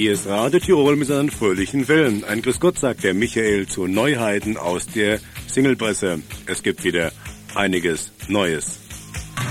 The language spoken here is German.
Hier ist Radio Tirol mit seinen fröhlichen Wellen. Ein Grüß Gott sagt der Michael zu Neuheiten aus der Singlepresse. Es gibt wieder einiges Neues.